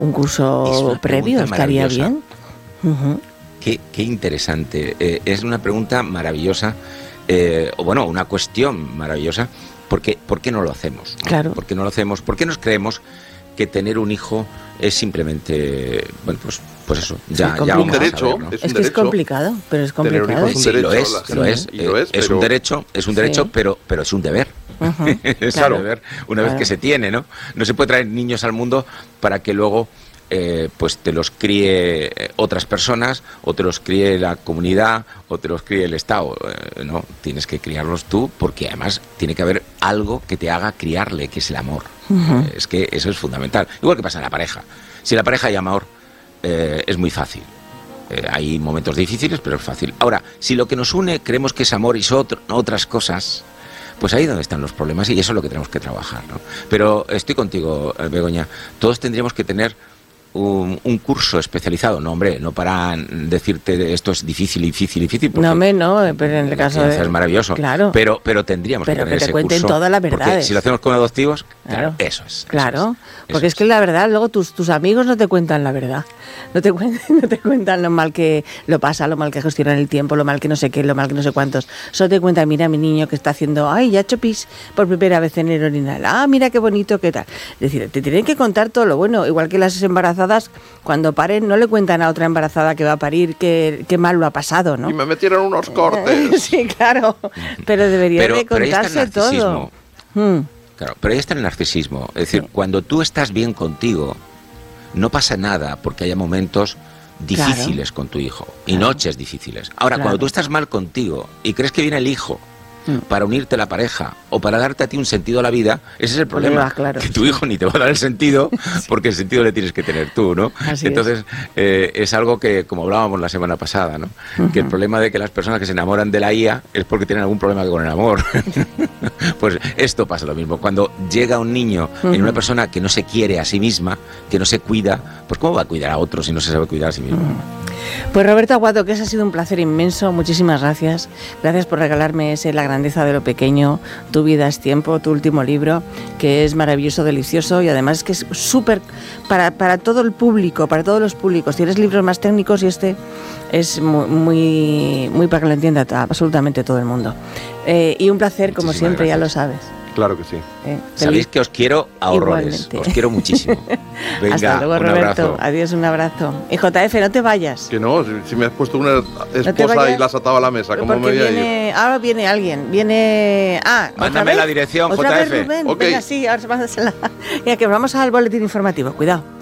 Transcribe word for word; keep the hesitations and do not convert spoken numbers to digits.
un curso previo, estaría bien. Uh-huh. Qué, qué interesante. Eh, es una pregunta maravillosa, eh, o bueno, una cuestión maravillosa. ¿Por qué, ¿Por qué no lo hacemos? ¿No? Claro. ¿Por qué no lo hacemos? ¿Por qué nos creemos que tener un hijo es simplemente, bueno, pues, pues eso, ya, sí, ya vamos un derecho, a saber, ¿no? Es, es que es complicado, pero es complicado. Es un sí, derecho, lo es, la, lo es, y lo es, es pero... un derecho, es un derecho, sí. pero, pero es un deber. Uh-huh. Es Claro. un deber, una Claro. vez que se tiene, ¿no? No se puede traer niños al mundo para que luego eh, pues te los críe otras personas, o te los críe la comunidad, o te los críe el Estado. Eh, no, tienes que criarlos tú, porque además tiene que haber algo que te haga criarle, que es el amor. Uh-huh. Eh, es que eso es fundamental. Igual que pasa en la pareja. Si en la pareja hay amor, eh, es muy fácil. Eh, hay momentos difíciles, pero es fácil. Ahora, si lo que nos une creemos que es amor y son otro, otras cosas, pues ahí es donde están los problemas, y eso es lo que tenemos que trabajar, ¿no? Pero estoy contigo, Begoña, todos tendríamos que tener un, un curso especializado, no, hombre, no para decirte esto es difícil, difícil, difícil. No, me no, pero en el caso de... es maravilloso, claro. pero, pero tendríamos pero que tener que te ese cuenten curso, toda la verdad. Porque si lo hacemos con adoptivos, claro, claro, eso es. Eso claro, es, porque eso es que la verdad, luego tus, tus amigos no te cuentan la verdad, no te, cuentan, no te cuentan lo mal que lo pasa, lo mal que gestionan el tiempo, lo mal que no sé qué, lo mal que no sé cuántos. Solo te cuentan, mira, mi niño que está haciendo, ay, ya ha hecho pis por primera vez en el orinal, ah, mira qué bonito, qué tal. Es decir, te tienen que contar todo lo bueno, igual que las embarazadas, cuando paren, no le cuentan a otra embarazada que va a parir qué, qué mal lo ha pasado, ¿no? Y me metieron unos cortes. Sí, claro, pero debería pero, de contarse pero ahí está el todo. Hmm. Claro, pero ahí está el narcisismo. Es decir, Sí. cuando tú estás bien contigo, no pasa nada porque haya momentos difíciles Claro. con tu hijo y Claro. noches difíciles. Ahora, Claro. cuando tú estás mal contigo y crees que viene el hijo Mm. para unirte a la pareja o para darte a ti un sentido a la vida, ese es el problema. Problema, claro. Que tu hijo ni te va a dar el sentido, porque el sentido le tienes que tener tú, ¿no? Así Entonces, es. Eh, es algo que, como hablábamos la semana pasada, ¿no? Uh-huh. Que el problema de que las personas que se enamoran de la I A es porque tienen algún problema con el amor. Pues esto pasa lo mismo. Cuando llega un niño uh-huh. en una persona que no se quiere a sí misma, que no se cuida, pues ¿cómo va a cuidar a otro si no se sabe cuidar a sí mismo? Uh-huh. Pues Roberto Aguado, que ese ha sido un placer inmenso, muchísimas gracias. Gracias por regalarme ese La grandeza de lo pequeño, Tu vida es tiempo, tu último libro, que es maravilloso, delicioso y además que es súper para, para todo el público, para todos los públicos. Tienes libros más técnicos y este es muy, muy, muy para que lo entienda absolutamente todo el mundo. Eh, y un placer, como Muchísimas siempre, gracias. ya lo sabes. Claro que sí. Eh, Sabéis que os quiero a horrores. Igualmente. Os quiero muchísimo. Venga, hasta luego, un Roberto. abrazo. Adiós, un abrazo. Y J F, no te vayas. Que no, si, si me has puesto una esposa vayas, y la has atado a la mesa, ¿cómo me porque voy a ir? viene, ahora viene alguien, viene... Ah, ¿otra Mándame vez? la dirección, ¿Otra J vez, F. Rubén? Ok. Venga, sí, ahora mándasela. Ya que vamos al boletín informativo, cuidado.